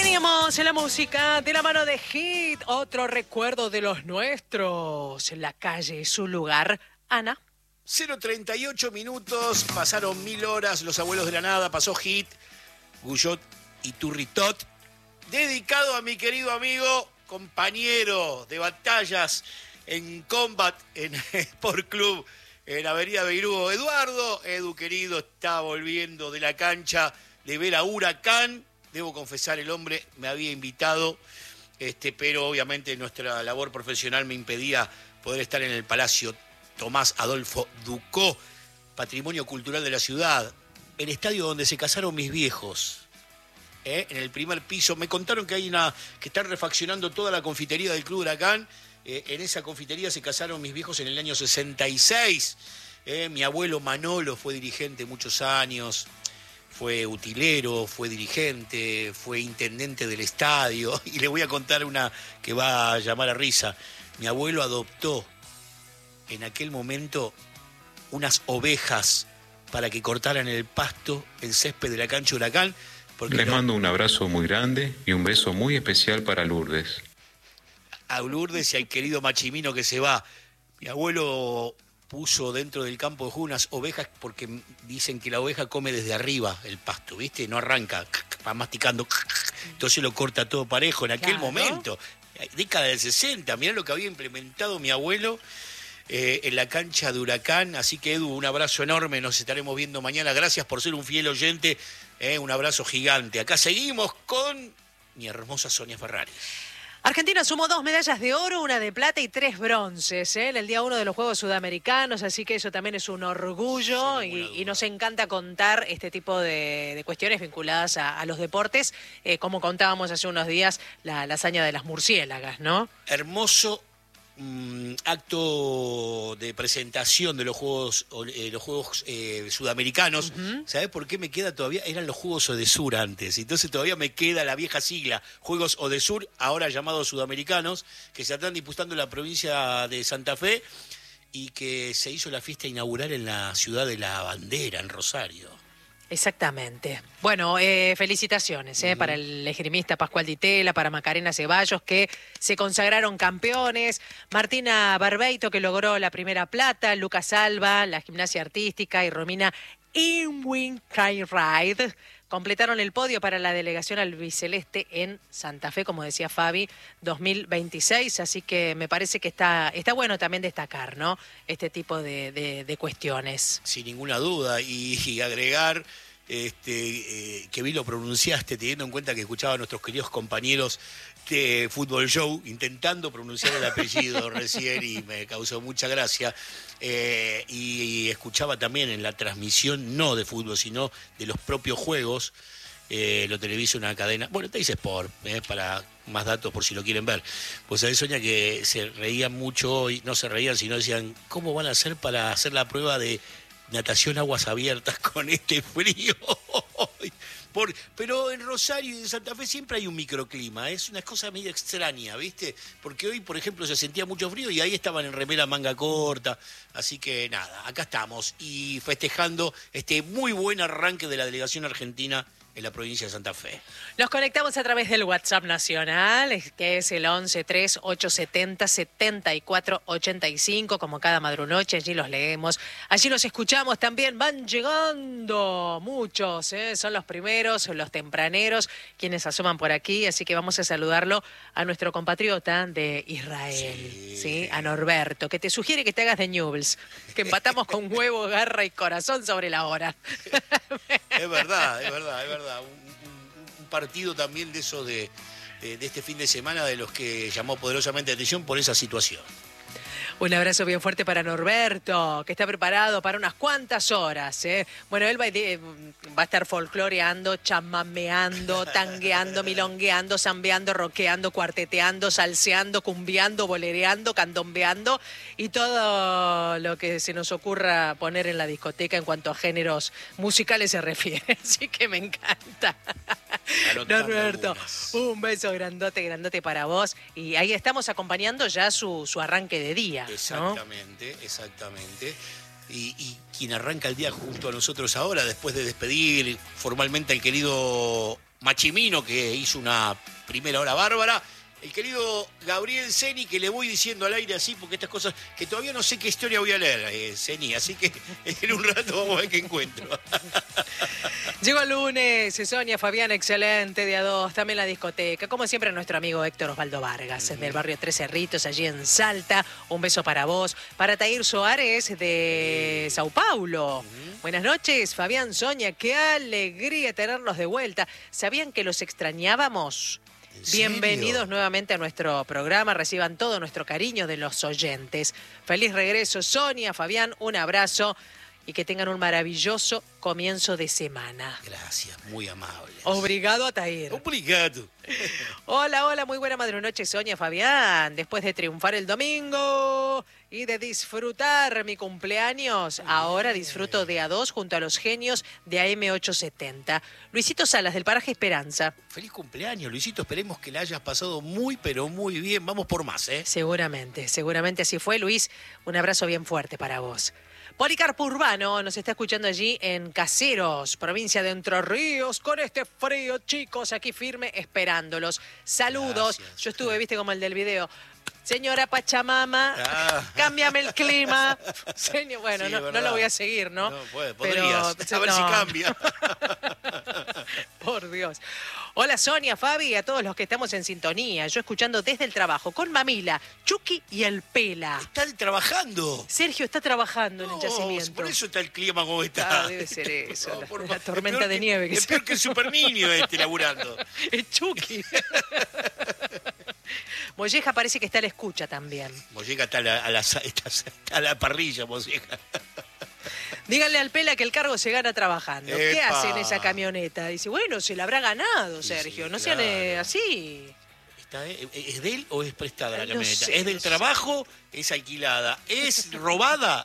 Teníamos en la música de la mano de Hit, otro recuerdo de los nuestros. La calle es su lugar. Ana. 0:38 minutos, pasaron 1000 horas, los abuelos de la nada, pasó Hit, Guyot y Turritot, dedicado a mi querido amigo, compañero de batallas en Combat, en Sport Club, en Avenida Beirúo. Eduardo, Edu querido, está volviendo de la cancha de ver a Huracán. Debo confesar, el hombre me había invitado, pero obviamente nuestra labor profesional me impedía poder estar en el Palacio Tomás Adolfo Ducó, patrimonio cultural de la ciudad, el estadio donde se casaron mis viejos. En el primer piso me contaron que que están refaccionando toda la confitería del Club Huracán. En esa confitería se casaron mis viejos en el año 66. Mi abuelo Manolo fue dirigente muchos años. Fue utilero, fue dirigente, fue intendente del estadio. Y le voy a contar una que va a llamar a risa. Mi abuelo adoptó en aquel momento unas ovejas para que cortaran el pasto, el césped de la cancha Huracán. Les mando un abrazo muy grande y un beso muy especial para Lourdes. A Lourdes y al querido Machimino que se va. Mi abuelo puso dentro del campo de juego unas ovejas porque dicen que la oveja come desde arriba el pasto, ¿viste? No arranca, va masticando, entonces lo corta todo parejo. En aquel momento, década del 60, mirá lo que había implementado mi abuelo en la cancha de Huracán. Así que Edu, un abrazo enorme, nos estaremos viendo mañana. Gracias por ser un fiel oyente, un abrazo gigante. Acá seguimos con mi hermosa Sonia Ferrari. Argentina sumó 2 medallas de oro, 1 de plata y 3 bronces en el día 1 de los Juegos Sudamericanos, así que eso también es un orgullo y nos encanta contar este tipo de cuestiones vinculadas a los deportes, como contábamos hace unos días, la hazaña de las murciélagas, ¿no? Hermoso acto de presentación de los Juegos Sudamericanos. ¿Sabés por qué me queda todavía? Eran los Juegos Odesur antes, entonces todavía me queda la vieja sigla, Juegos Odesur, ahora llamados Sudamericanos, que se están disputando en la provincia de Santa Fe y que se hizo la fiesta inaugural en la ciudad de la Bandera, en Rosario. Exactamente. Bueno, felicitaciones para el esgrimista Pascual Di Tella, para Macarena Ceballos, que se consagraron campeones, Martina Barbeito, que logró la primera plata, Lucas Alba, la gimnasia artística, y Romina Inwin-Ride completaron el podio para la delegación albiceleste en Santa Fe, como decía Fabi, 2026. Así que me parece que está bueno también destacar, ¿no?, este tipo de cuestiones. Sin ninguna duda, y agregar que bien lo pronunciaste, teniendo en cuenta que escuchaba a nuestros queridos compañeros de Fútbol Show intentando pronunciar el apellido recién y me causó mucha gracia. Y escuchaba también en la transmisión, no de fútbol, sino de los propios juegos, lo televisa una cadena, bueno, Teis Sport, para más datos por si lo quieren ver. Pues ahí Sonia, que se reían mucho, y no se reían, sino decían, ¿cómo van a hacer para hacer la prueba de natación aguas abiertas con este frío? Pero en Rosario y en Santa Fe siempre hay un microclima, es una cosa medio extraña, ¿viste? Porque hoy, por ejemplo, se sentía mucho frío y ahí estaban en remera manga corta, así que nada, acá estamos y festejando este muy buen arranque de la delegación argentina en la provincia de Santa Fe. Nos conectamos a través del WhatsApp nacional, que es el 1138707485, como cada madrunoche, allí los leemos, allí los escuchamos también, van llegando muchos, son los primeros, los tempraneros, quienes asoman por aquí, así que vamos a saludarlo a nuestro compatriota de Israel, ¿sí? A Norberto, que te sugiere que te hagas de Newell's, que empatamos con huevo, garra y corazón sobre la hora. Es verdad. Un partido también de esos de este fin de semana, de los que llamó poderosamente la atención por esa situación. Un abrazo bien fuerte para Norberto, que está preparado para unas cuantas horas. Bueno, él va a estar folcloreando, chamameando, tangueando, milongueando, zambeando, rockeando, cuarteteando, salseando, cumbiando, bolereando, candombeando y todo lo que se nos ocurra poner en la discoteca en cuanto a géneros musicales se refiere. Así que me encanta. Norberto, un beso grandote para vos. Y ahí estamos acompañando ya su arranque de día. Exactamente. Y quien arranca el día junto a nosotros ahora, después de despedir formalmente al querido Machimino, que hizo una primera hora bárbara. El querido Gabriel Ceni, que le voy diciendo al aire así, porque estas cosas, que todavía no sé qué historia voy a leer, Ceni, así que en un rato vamos a ver qué encuentro. Llegó el lunes, Sonia, Fabián, excelente, día 2, también la discoteca. Como siempre, nuestro amigo Héctor Osvaldo Vargas, del barrio Tres Cerritos, allí en Salta. Un beso para vos. Para Tair Soares, de Sao Paulo. Buenas noches, Fabián, Sonia, qué alegría tenerlos de vuelta. ¿Sabían que los extrañábamos? Bienvenidos nuevamente a nuestro programa, reciban todo nuestro cariño de los oyentes. Feliz regreso, Sonia, Fabián, un abrazo y que tengan un maravilloso comienzo de semana. Gracias, muy amables. Obrigado, Atair. Obrigado. Hola, hola, muy buena madrunoche, Sonia, Fabián. Después de triunfar el domingo y de disfrutar mi cumpleaños, ahora disfruto de A2 junto a los genios de AM870. Luisito Salas, del Paraje Esperanza. Feliz cumpleaños, Luisito. Esperemos que la hayas pasado muy, pero muy bien. Vamos por más, ¿eh? Seguramente, seguramente así fue, Luis. Un abrazo bien fuerte para vos. Policarpo Urbano nos está escuchando allí en Caseros, provincia de Entre Ríos, con este frío, chicos, aquí firme, esperándolos. Saludos. Gracias. Yo estuve, viste, como el del video. Señora Pachamama, cámbiame el clima. Señor, bueno, Sí, no lo voy a seguir, ¿no? No, podrías. Pero, A ver si cambia. Por Dios. Hola Sonia, Fabi, a todos los que estamos en sintonía. Yo escuchando desde el trabajo con Mamila, Chucky y el Pela. Están trabajando. Sergio está trabajando en el No, yacimiento. por eso está el clima como está. Debe ser eso, No, por la favor. tormenta de nieve. Es peor que el super niño laburando. Es Chucky. Molleja parece que está a la escucha también. Molleja está a la parrilla, Molleja. Díganle al Pela que el cargo se gana trabajando. ¿Qué Epa. hace en esa camioneta? Dice, bueno, se la habrá ganado, Sergio. sí, No sean claro. así. ¿Es de él o es prestada la No camioneta? sé, ¿Es del no sé. trabajo? ¿Es alquilada? ¿Es robada?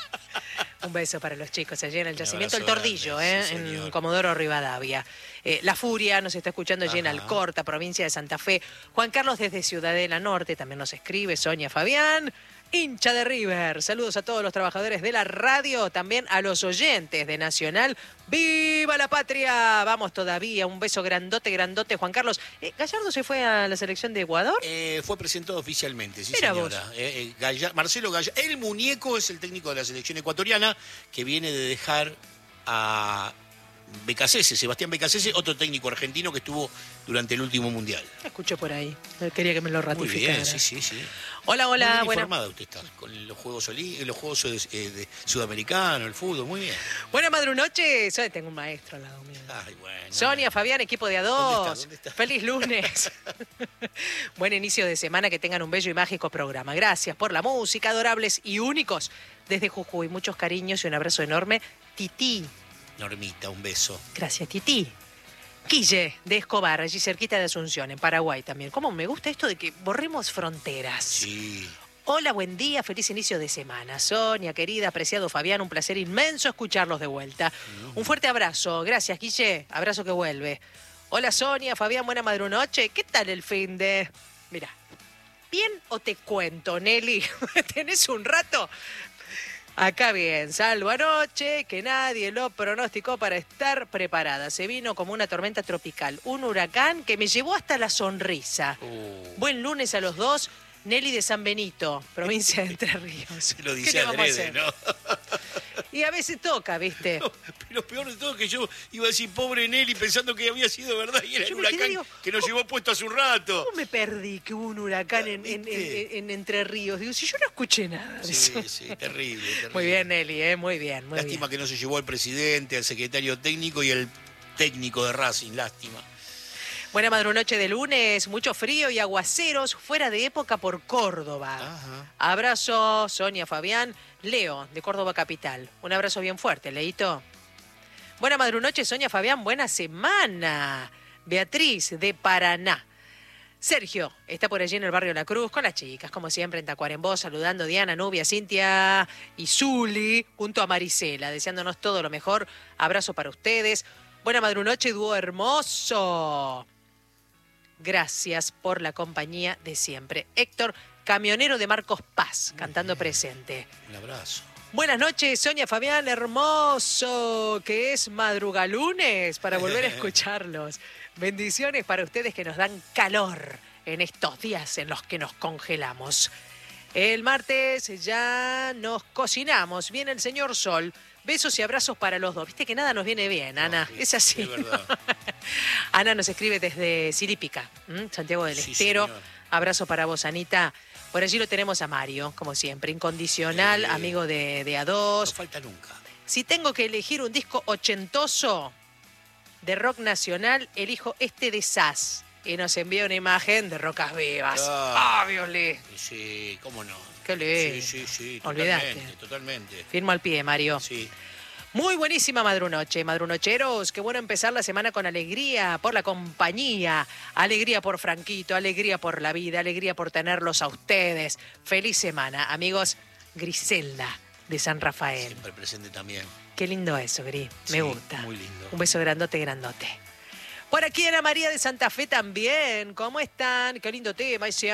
Un beso para los chicos allí en el yacimiento El abrazo Tordillo, grande, sí, en señor. Comodoro Rivadavia. La Furia nos está escuchando allí en Ajá. Alcorta, provincia de Santa Fe. Juan Carlos desde Ciudadela Norte también nos escribe. Sonia Fabián, hincha de River. Saludos a todos los trabajadores de la radio, también a los oyentes de Nacional. ¡Viva la patria! Vamos todavía. Un beso grandote, grandote, Juan Carlos. ¿Gallardo se fue a la selección de Ecuador? Fue presentado oficialmente, sí, Mira señora. Marcelo Gallardo. El muñeco es el técnico de la selección ecuatoriana que viene de dejar a Becasese, Sebastián Becasese, otro técnico argentino que estuvo durante el último mundial. Escucho por ahí. Quería que me lo Muy ratificara. bien, sí. Hola, Muy hola. bien Buena, informada usted está con los Juegos de Sudamericanos, el fútbol, muy bien. buena madrunoche. Tengo un maestro al lado mío. Ay, bueno. Sonia, Fabián, equipo de A2. ¿Dónde está? Feliz lunes. Buen inicio de semana, que tengan un bello y mágico programa. Gracias por la música, adorables y únicos. Desde Jujuy, muchos cariños y un abrazo enorme. Tití. Normita, un beso. Gracias, Tití. Quille, de Escobar, allí cerquita de Asunción, en Paraguay también. ¿Cómo me gusta esto de que borremos fronteras? Sí. Hola, buen día, feliz inicio de semana. Sonia, querida, apreciado Fabián, un placer inmenso escucharlos de vuelta. Un fuerte abrazo. Gracias, Guille. Abrazo que vuelve. Hola, Sonia, Fabián, buena madrunoche. ¿Qué tal el fin de...? Mira, ¿bien o te cuento, Nelly? ¿Tenés un rato? Acá bien, salvo anoche, que nadie lo pronosticó para estar preparada. Se vino como una tormenta tropical, un huracán que me llevó hasta la sonrisa. Buen lunes a los dos. Nelly de San Benito, provincia de Entre Ríos. Lo ¿Qué dice le vamos a adrede, hacer? ¿no? Y a veces toca, ¿viste? No, pero lo peor de todo es que yo iba a decir pobre Nelly pensando que había sido verdad y era Yo el me quedé, huracán digo, que nos llevó puesto hace un rato. ¿Cómo me perdí que hubo un huracán en Entre Ríos? Digo, si yo no escuché nada de eso. Sí, terrible. Muy bien, Nelly, muy bien, muy Lástima bien. que no se llevó al presidente, al secretario técnico y al técnico de Racing, lástima. Buena madrunoche de lunes, mucho frío y aguaceros fuera de época por Córdoba. Ajá. Abrazo, Sonia, Fabián, Leo, de Córdoba Capital. Un abrazo bien fuerte, Leito. Buena madrunoche, Sonia, Fabián, buena semana. Beatriz, de Paraná. Sergio está por allí en el barrio La Cruz con las chicas, como siempre en Tacuarembó, saludando a Diana, Nubia, Cintia y Zuli, junto a Marisela, deseándonos todo lo mejor. Abrazo para ustedes. Buena madrunoche, dúo hermoso. Gracias por la compañía de siempre. Héctor, camionero de Marcos Paz, cantando presente. Un abrazo. Buenas noches, Sonia, Fabián, hermoso, que es madrugalunes para volver a escucharlos. Bendiciones para ustedes que nos dan calor en estos días en los que nos congelamos. El martes ya nos cocinamos, viene el señor Sol. Besos y abrazos para los dos. Viste que nada nos viene bien, Ana. Es así. Es verdad. Ana nos escribe desde Sirípica, Santiago del Estero. Señor. Abrazo para vos, Anita. Por allí lo tenemos a Mario, como siempre, incondicional, amigo de No A2. falta nunca. Si tengo que elegir un disco ochentoso de rock nacional, elijo este de Sass. Y nos envía una imagen de Rocas Vivas. Ah. Violé! Sí, cómo no. Qué lindo. Sí, Olvidate. totalmente. Firmo al pie, Mario. Sí. Muy buenísima madrunoche, madrunocheros. Qué bueno empezar la semana con alegría por la compañía, alegría por Franquito, alegría por la vida, alegría por tenerlos a ustedes. Feliz semana, amigos. Griselda de San Rafael. Siempre presente también. Qué lindo eso, Gris. Me Sí, gusta. muy lindo. Un beso grandote, grandote. Por aquí Ana María de Santa Fe también. ¿Cómo están? Qué lindo tema. Dice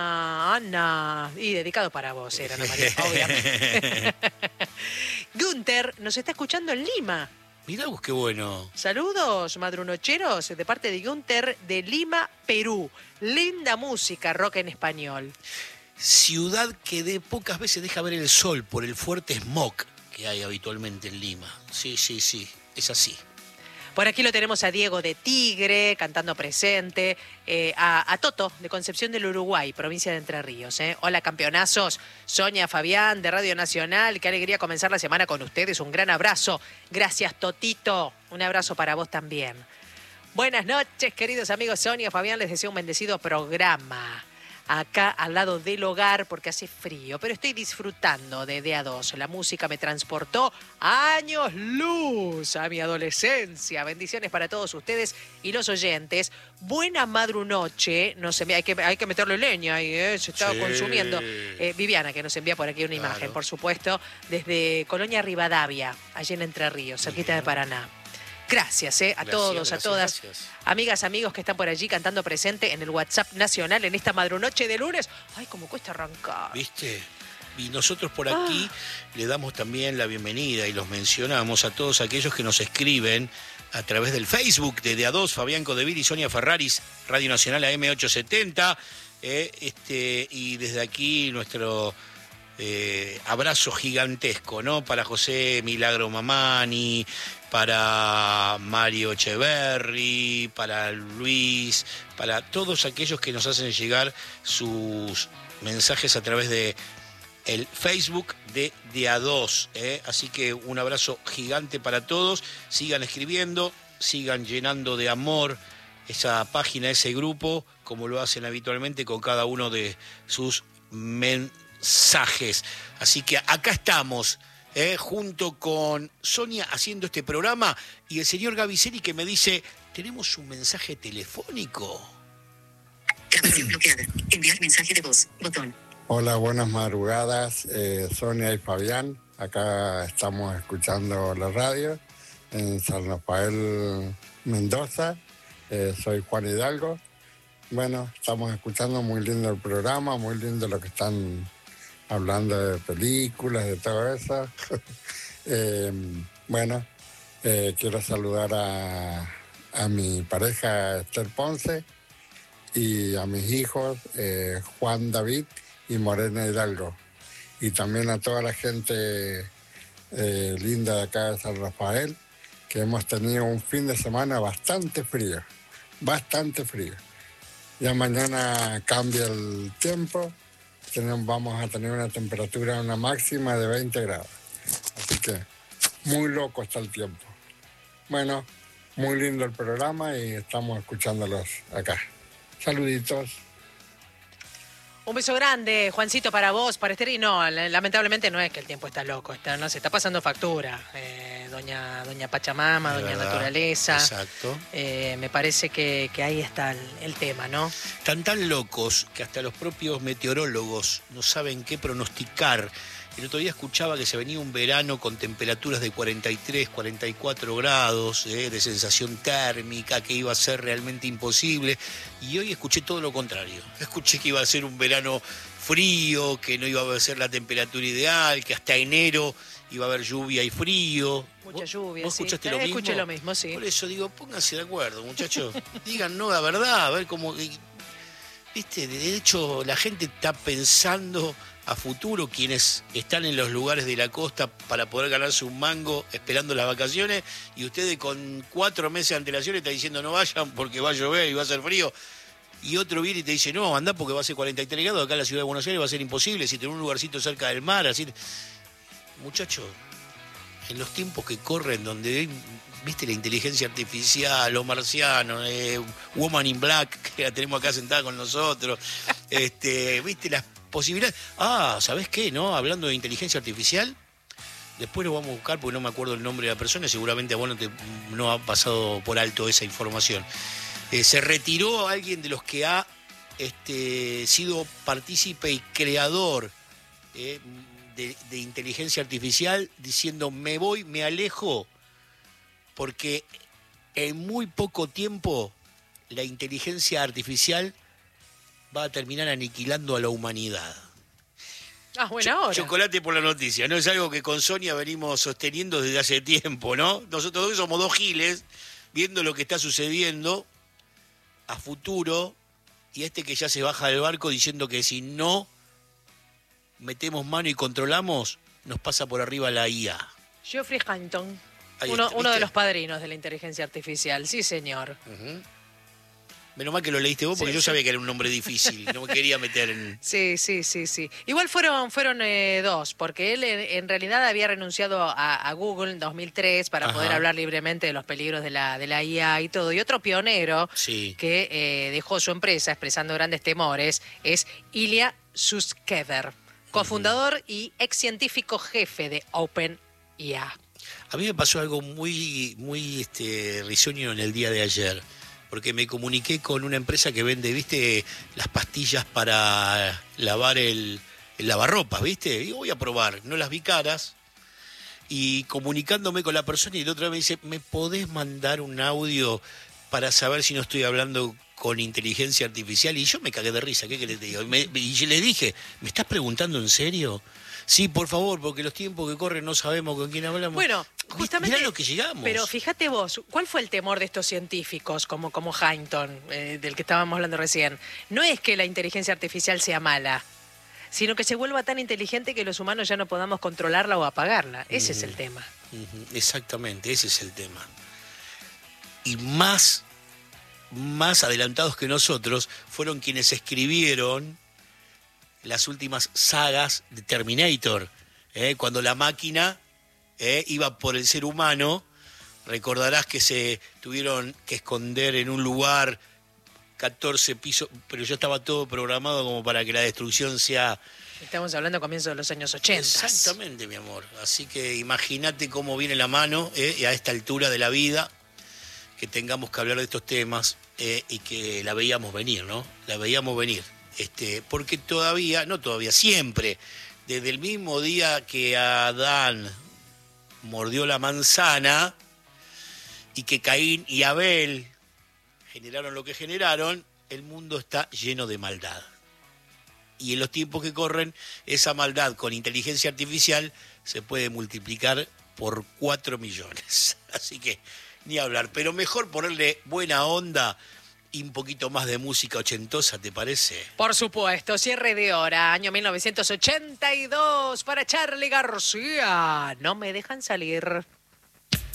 Ana. Y dedicado para vos, era Ana María, obviamente. Gunther nos está escuchando en Lima. Mirá vos qué bueno. Saludos, madrunocheros, de parte de Gunther de Lima, Perú. Linda música, rock en español. Ciudad que de pocas veces deja ver el sol por el fuerte smog que hay habitualmente en Lima. Sí, es así. Por aquí lo tenemos a Diego de Tigre, cantando presente, a Toto de Concepción del Uruguay, provincia de Entre Ríos. Hola, campeonazos. Sonia, Fabián, de Radio Nacional. Qué alegría comenzar la semana con ustedes. Un gran abrazo. Gracias, Totito. Un abrazo para vos también. Buenas noches, queridos amigos. Sonia, Fabián, les deseo un bendecido programa. Acá al lado del hogar porque hace frío, pero estoy disfrutando de A2. La música me transportó años luz a mi adolescencia. Bendiciones para todos ustedes y los oyentes. Buena madrunoche. Hay que meterle leña ahí, se está consumiendo. Viviana, que nos envía por aquí una imagen, por supuesto, desde Colonia Rivadavia, allí en Entre Ríos, cerquita de Paraná. Gracias, a todos, a todas. Gracias. Amigas, amigos que están por allí cantando presente en el WhatsApp nacional en esta madrunoche de lunes. Ay, cómo cuesta arrancar. ¿Viste? Y nosotros por aquí le damos también la bienvenida y los mencionamos a todos aquellos que nos escriben a través del Facebook de A2, Fabián Codevil y Sonia Ferraris, Radio Nacional AM870. Y desde aquí nuestro abrazo gigantesco, ¿no? Para José Milagro Mamani, para Mario Echeverri, para Luis, para todos aquellos que nos hacen llegar sus mensajes a través de el Facebook de A2. Así que un abrazo gigante para todos. Sigan escribiendo, sigan llenando de amor esa página, ese grupo, como lo hacen habitualmente con cada uno de sus mensajes. Así que acá estamos, junto con Sonia haciendo este programa y el señor Gaviceri que me dice, tenemos un mensaje telefónico. Grabación bloqueada. Enviar mensaje de voz. Botón. Hola, buenas madrugadas, Sonia y Fabián. Acá estamos escuchando la radio en San Rafael, Mendoza. Soy Juan Hidalgo. Bueno, estamos escuchando muy lindo el programa, muy lindo lo que están hablando de películas, de todo eso. Quiero saludar a mi pareja Esther Ponce y a mis hijos Juan David y Morena Hidalgo. Y también a toda la gente linda de acá de San Rafael, que hemos tenido un fin de semana bastante frío. Ya mañana cambia el tiempo, vamos a tener una temperatura, una máxima de 20 grados. Así que muy loco está el tiempo. Bueno, muy lindo el programa y estamos escuchándolos acá. Saluditos. Un beso grande, Juancito, para vos, para Esther. Y no, lamentablemente no es que el tiempo está loco, no se está pasando factura. Doña Pachamama, Doña Naturaleza. Exacto. Me parece que ahí está el tema, ¿no? Están tan locos que hasta los propios meteorólogos no saben qué pronosticar El otro día escuchaba que se venía un verano con temperaturas de 43, 44 grados, de sensación térmica, que iba a ser realmente imposible. Y hoy escuché todo lo contrario. Escuché que iba a ser un verano frío, que no iba a ser la temperatura ideal, que hasta enero iba a haber lluvia y frío. Mucha lluvia, ¿Vos sí. escuchaste lo mismo? Escuché lo mismo, sí. Por eso digo, pónganse de acuerdo, muchachos. Díganos la verdad, a ver cómo... Viste, de hecho, la gente está pensando a futuro, quienes están en los lugares de la costa para poder ganarse un mango esperando las vacaciones, y ustedes con 4 meses de antelación están diciendo no vayan porque va a llover y va a hacer frío. Y otro viene y te dice, no, andá porque va a ser 43 grados, acá en la ciudad de Buenos Aires va a ser imposible, si tenés un lugarcito cerca del mar, así... Muchachos, en los tiempos que corren, donde hay, viste, la inteligencia artificial, los marcianos, Woman in Black, que la tenemos acá sentada con nosotros, viste, las posibilidades... Ah, ¿sabés qué, no? Hablando de inteligencia artificial, después lo vamos a buscar porque no me acuerdo el nombre de la persona, seguramente a vos no ha pasado por alto esa información. Se retiró alguien de los que ha sido partícipe y creador de inteligencia artificial, diciendo me voy, me alejo, porque en muy poco tiempo la inteligencia artificial va a terminar aniquilando a la humanidad. Ah, buena hora. Chocolate por la noticia, ¿no? Es algo que con Sonia venimos sosteniendo desde hace tiempo, ¿no? Nosotros dos somos dos giles viendo lo que está sucediendo a futuro, y que ya se baja del barco diciendo que si no metemos mano y controlamos, nos pasa por arriba la IA. Geoffrey Hinton, Ahí uno está, de los padrinos de la inteligencia artificial, sí señor. Uh-huh. Menos mal que lo leíste vos, porque yo sabía que era un nombre difícil, no me quería meter en... Sí. Igual fueron dos, porque él en realidad había renunciado a Google en 2003 para poder hablar libremente de los peligros de la IA y todo. Y otro pionero que dejó su empresa expresando grandes temores es Ilya Sutskever, cofundador y ex científico jefe de OpenAI. A mí me pasó algo muy risueño en el día de ayer, porque me comuniqué con una empresa que vende, viste, las pastillas para lavar el lavarropas, viste, y voy a probar, no las vi caras, y comunicándome con la persona, y la otra vez me dice, ¿me podés mandar un audio para saber si no estoy hablando con inteligencia artificial? Y yo me cagué de risa, ¿qué querés te digo? Y yo le dije, ¿me estás preguntando en serio? Sí, por favor, porque los tiempos que corren no sabemos con quién hablamos. Bueno, justamente... Mirá lo que llegamos. Pero fíjate vos, ¿cuál fue el temor de estos científicos como Hinton, del que estábamos hablando recién? No es que la inteligencia artificial sea mala, sino que se vuelva tan inteligente que los humanos ya no podamos controlarla o apagarla. Ese es el tema. Exactamente, ese es el tema. Y más adelantados que nosotros fueron quienes escribieron las últimas sagas de Terminator, cuando la máquina iba por el ser humano. Recordarás que se tuvieron que esconder en un lugar 14 pisos, pero ya estaba todo programado como para que la destrucción sea... Estamos hablando a comienzos de los años 80. Exactamente, mi amor. Así que imagínate cómo viene la mano a esta altura de la vida, que tengamos que hablar de estos temas y que la veíamos venir, ¿no? La veíamos venir. Porque siempre, desde el mismo día que Adán mordió la manzana y que Caín y Abel generaron lo que generaron, el mundo está lleno de maldad. Y en los tiempos que corren, esa maldad con inteligencia artificial se puede multiplicar por 4 millones. Así que ni hablar, pero mejor ponerle buena onda y un poquito más de música ochentosa, ¿te parece? Por supuesto, cierre de hora, año 1982 para Charly García. No me dejan salir.